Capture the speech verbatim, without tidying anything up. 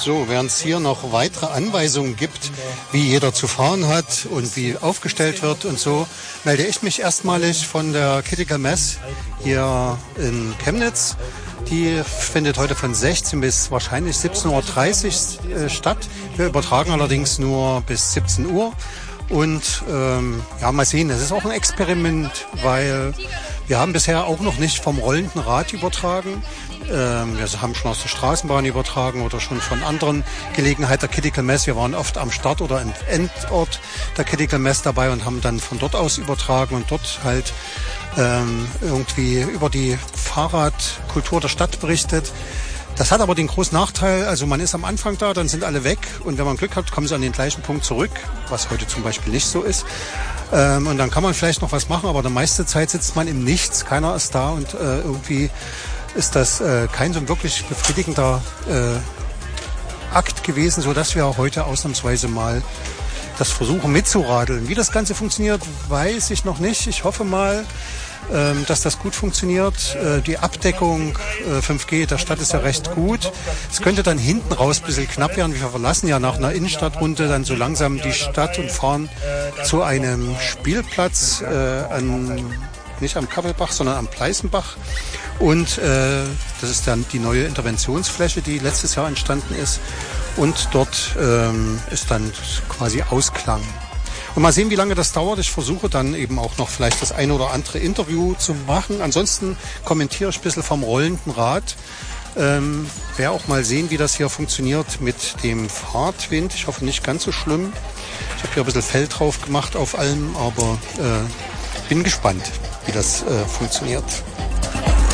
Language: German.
So, während es hier noch weitere Anweisungen gibt, wie jeder zu fahren hat und wie aufgestellt wird und so, melde ich mich erstmalig von der Critical Mass hier in Chemnitz. Die findet heute von sechzehn bis wahrscheinlich siebzehn Uhr dreißig äh, statt. Wir übertragen allerdings nur bis siebzehn Uhr. Und ähm, ja, mal sehen, das ist auch ein Experiment, weil wir haben bisher auch noch nicht vom rollenden Rad übertragen. Ähm, wir haben schon aus der Straßenbahn übertragen oder schon von anderen Gelegenheiten der Critical Mass. Wir waren oft am Start oder im Endort der Critical Mass dabei und haben dann von dort aus übertragen und dort halt ähm, irgendwie über die Fahrradkultur der Stadt berichtet. Das hat aber den großen Nachteil, also man ist am Anfang da, dann sind alle weg und wenn man Glück hat, kommen sie an den gleichen Punkt zurück, was heute zum Beispiel nicht so ist. Ähm, und dann kann man vielleicht noch was machen, aber die meiste Zeit sitzt man im Nichts, keiner ist da und äh, irgendwie ist das äh, kein so wirklich befriedigender äh, Akt gewesen, sodass wir heute ausnahmsweise mal das versuchen mitzuradeln. Wie das Ganze funktioniert, weiß ich noch nicht. Ich hoffe mal, ähm, dass das gut funktioniert. Äh, die Abdeckung äh, fünf G der Stadt ist ja recht gut. Es könnte dann hinten raus ein bisschen knapp werden. Wir verlassen ja nach einer Innenstadtrunde dann so langsam die Stadt und fahren zu einem Spielplatz, äh, an, nicht am Kappelbach, sondern am Pleißenbach. Und äh, das ist dann die neue Interventionsfläche, die letztes Jahr entstanden ist. Und dort ähm, ist dann quasi Ausklang. Und mal sehen, wie lange das dauert. Ich versuche dann eben auch noch vielleicht das eine oder andere Interview zu machen. Ansonsten kommentiere ich ein bisschen vom rollenden Rad. Ähm, werde auch mal sehen, wie das hier funktioniert mit dem Fahrtwind. Ich hoffe nicht ganz so schlimm. Ich habe hier ein bisschen Fell drauf gemacht auf allem, aber äh, bin gespannt, wie das äh, funktioniert.